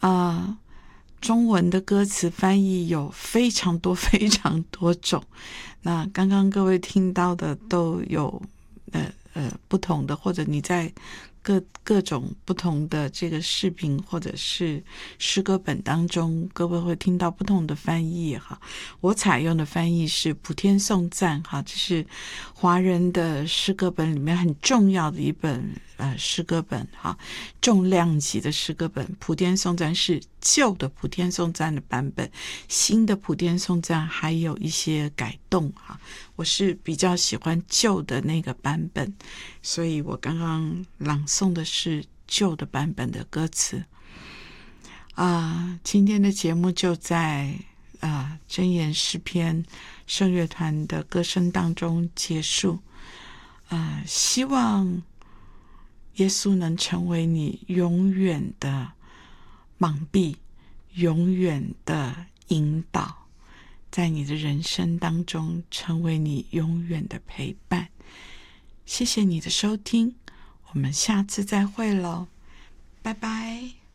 中文的歌词翻译有非常多非常多种，那刚刚各位听到的都有不同的，或者你在各种不同的这个视频或者是诗歌本当中，各位会听到不同的翻译哈。我采用的翻译是普天颂赞哈，这是华人的诗歌本里面很重要的一本诗歌本哈，重量级的诗歌本。普天颂赞是旧的普天颂赞的版本，新的普天颂赞还有一些改动哈。我是比较喜欢旧的那个版本，所以我刚刚朗诵的是旧的版本的歌词。今天的节目就在箴言诗篇圣乐团的歌声当中结束。希望耶稣能成为你永远的膀臂，永远的引导，在你的人生当中成为你永远的陪伴。谢谢你的收听，我们下次再会咯，拜拜。